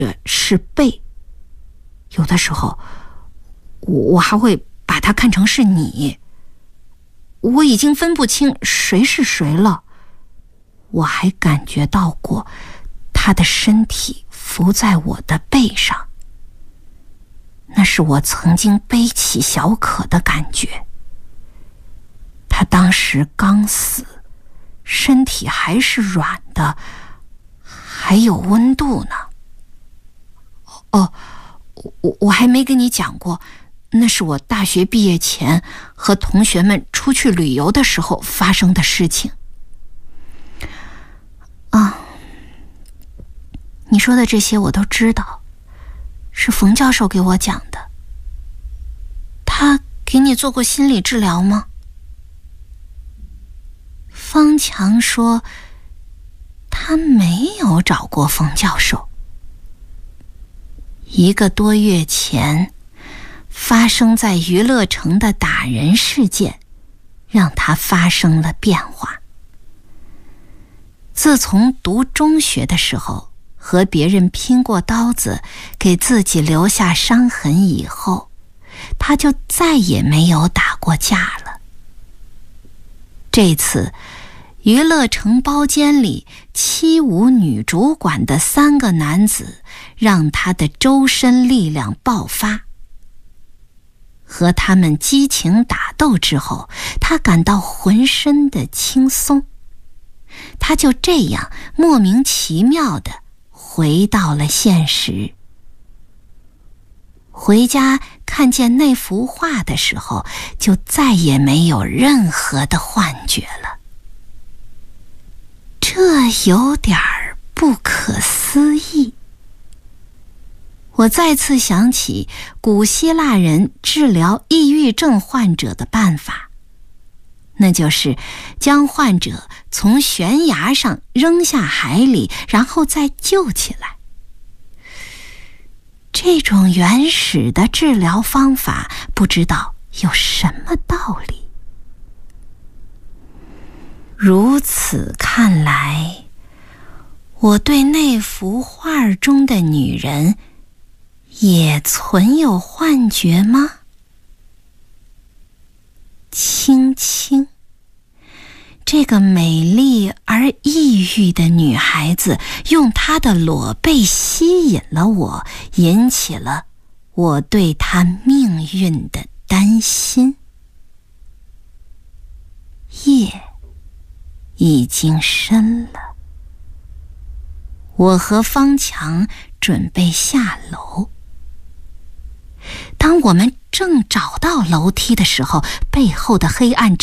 是背，有的时候我还会把它看成是你。我已经分不清谁是谁了。我还感觉到过他的身体伏在我的背上，那是我曾经背起小可的感觉。他当时刚死，身体还是软的，还有温度呢。我还没跟你讲过，那是我大学毕业前和同学们出去旅游的时候发生的事情。你说的这些我都知道，是冯教授给我讲的。他给你做过心理治疗吗？方强说他没有找过冯教授。1个多月前发生在娱乐城的打人事件让他发生了变化。自从读中学的时候和别人拼过刀子，给自己留下伤痕以后，他就再也没有打过架了。这次娱乐城包间里欺侮女主管的3个男子让他的周身力量爆发。和他们激情打斗之后，他感到浑身的轻松。他就这样莫名其妙地回到了现实。回家看见那幅画的时候，就再也没有任何的幻觉了。这有点不可思议。我再次想起古希腊人治疗抑郁症患者的办法，那就是将患者从悬崖上扔下海里，然后再救起来。这种原始的治疗方法不知道有什么道理。如此看来，我对那幅画中的女人也存有幻觉吗？青青，这个美丽而抑郁的女孩子，用她的裸背吸引了我，引起了我对她命运的担心。夜已经深了，我和方强准备下楼。当我们正找到楼梯的时候，背后的黑暗